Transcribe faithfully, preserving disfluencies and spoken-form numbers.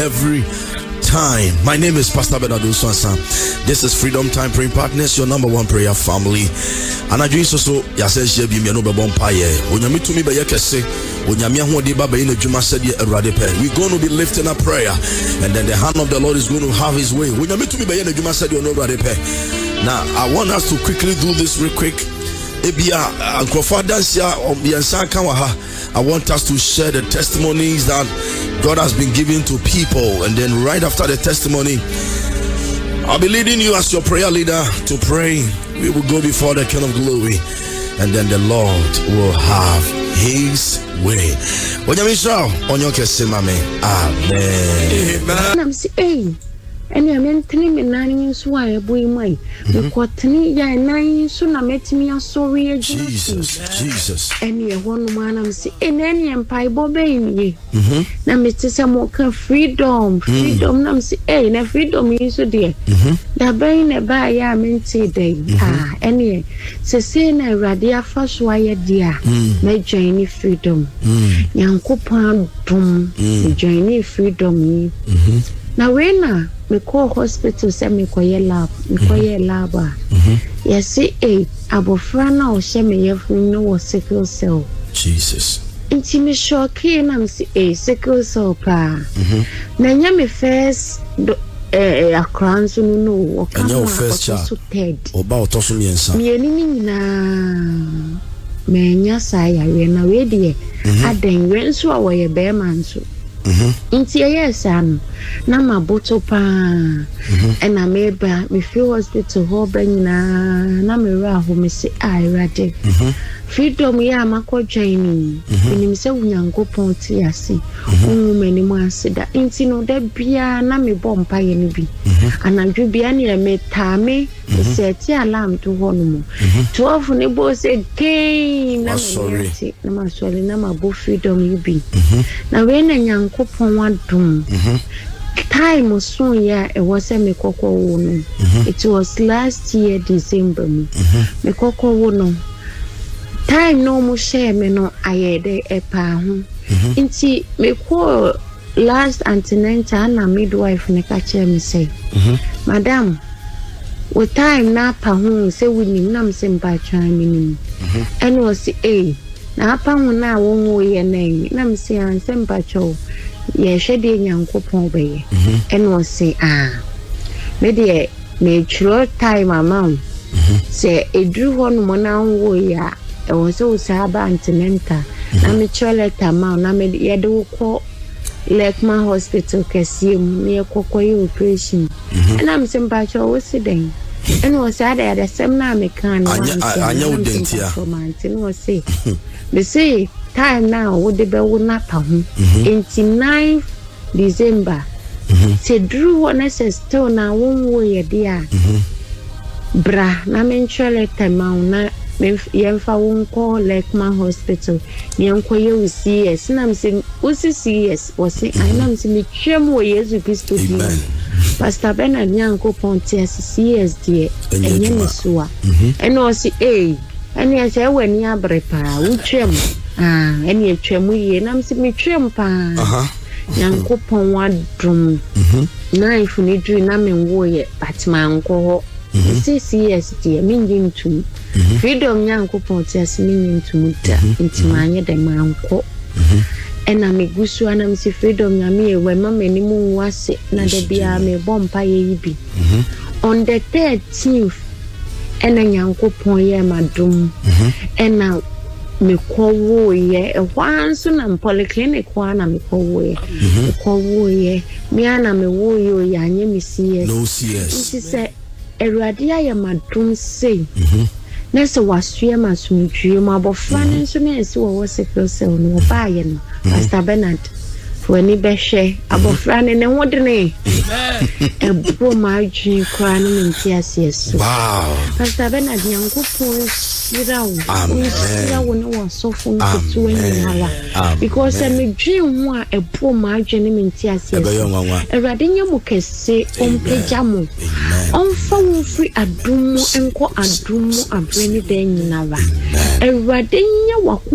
every time. My name is Pastor Bernard Swanson. This is Freedom Time Praying Partners, your number one prayer family. And I just so yase shebi me no be bon paye. Onyame tumi be yekese. Onyame ahode ba be na dwuma sede awurade pe. We going to be lifting up prayer, and then the hand of the Lord is going to have his way. Onyame tumi be na dwuma sede no awurade pe. Now I want us to quickly do this real quick. Ebia ankrofo dansia obiansa kan wa ha. I want us to share the testimonies that God has been giving to people, and then right after the testimony, I'll be leading you as your prayer leader to pray. We will go before the King of Glory, and then the Lord will have his way. Amen. And I meant to me nine years why a boy mine. The quatini ya nine soon I met me a sorry Jesus, Jesus. And you one man I'm see in any empire bobby. Now Mister Samoka freedom, freedom nam see eh na freedom is so dear. The bain a buy ya meant day. Ah, any say say na radia first wire dear. May join freedom. Young coupon dum, join freedom. Now when me call hospital say me koye lab me koye lab ah yes see eh abofra na o she me yefun no was sickle cell Jesus inti me shock na me see eh sickle cell pa na nya me first eh akran so no o kan no first child oba otoso miensa me ni nyina me nya sai ya na we de adan we nso a wo ye be man so inti yes am na ma boto pa and I meba me feel hospital ho banyina na me ra ho me se ai rade freedom ya makọ join ni me se unyankopon ti ase o mani mu ase da inti no da bia na me bọ mpa ye ni bi anadwo bia ne me tame se ti alarm to ho no mo twelve ne bo se gain na me ti na ma sorry na ma bo freedom you be na we na nyankopon wadom time soon yeah it was a me koko wono it was last year December me me koko wono time no mo share me no ayede epa ho inti me ko last antenatal na midwife ne ka che me say madam with time na pa ho say we nim na me say mpa twan me nim and was eh na pa ho na wo wo ye na na me say an say mpa cho ye shede nyankopon be and was say ah me de me churo time amount say edru ho no mo na wo ya e won so usaba antinenta na me chole amount na me ye de ko Lekman Hospital kesiem me kokoye operation and I'm simple cho wo siden and was sad at the same na me kan anya udentia for mountain was say me say time now would be wo na pa ho twenty-ninth December say drew one as still na won wo ye dia bra na me chole amount na me yemfa won ko Lekman Hospital me enko ye U C S na me say U C S was say I na me say me twem wo Yesu Kristo bi Pastor Bernard nyanko ponti S C S die enye me soa eno say eh ene say we ni abre pa wo twem ah ene twem ye na me say me twem pa aha nyanko pon wadum na ifu ni dru na me wo ye batman ko C C S die me ngintu freedom nyanko ponti as me ngintu muta intimanye de manko ena me gusu ana me freedom nyame e we mama ni mu wase na de bia me bompa ye bi on the thirteenth ena nyanko pon ye madum ena me kowo ye e wanso na polyclinic wa na me kowo ye me kowo ye me ana me wo yo ya anye me C S no C S it say erade ya madum sei nese wasue masumdue ma bofra ne nso ne esi wo sickle cell no ba ye no Pastor Bernard for ni be hwe abofra ne ne hodene ebro ma adwin kra ne menti aseso wow Pastor Bernard nyankopon yirawo yirawo ne wo sofo nketu ani hala because me dwin ho a ebro ma adwin ne menti aseso erade nyamo kese ompeja mo onfa wo free adumu enko adumu abreni den nyinara erade nya